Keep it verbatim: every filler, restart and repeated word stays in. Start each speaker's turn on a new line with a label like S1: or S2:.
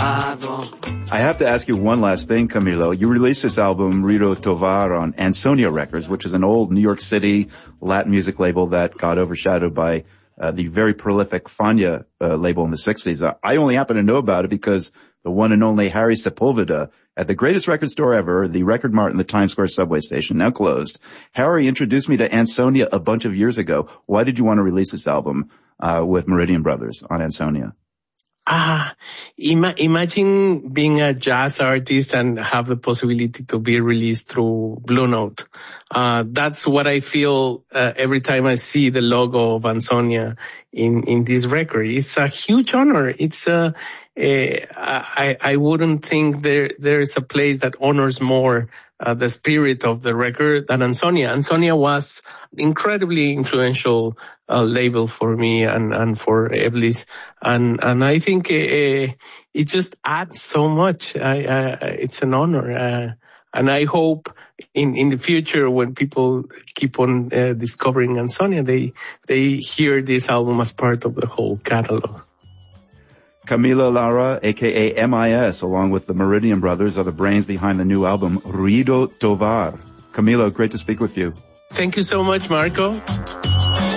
S1: I have to ask you one last thing, Camilo. You released this album, Ruido Tovar, on Ansonia Records, which is an old New York City Latin music label that got overshadowed by uh, the very prolific Fania uh, label in the sixties. Uh, I only happen to know about it because the one and only Harry Sepulveda at the greatest record store ever, the Record Mart in the Times Square subway station, now closed. Harry introduced me to Ansonia a bunch of years ago. Why did you want to release this album uh, with Meridian Brothers on Ansonia?
S2: Ah, ima- imagine being a jazz artist and have the possibility to be released through Blue Note. Uh, that's what I feel uh, every time I see the logo of Ansonia in, in this record. It's a huge honor. It's a, a I, I wouldn't think there, there is a place that honors more Uh, the spirit of the record than Ansonia. Ansonia was incredibly influential uh, label for me and, and for Eblis. And, and I think uh, it just adds so much. I, I, it's an honor. Uh, and I hope in, in the future when people keep on uh, discovering Ansonia, they, they hear this album as part of the whole catalog.
S1: Camilo Lara, a k a. M I S, along with the Meridian Brothers, are the brains behind the new album, Ruido Tovar. Camilo, great to speak with you.
S2: Thank you so much, Marco.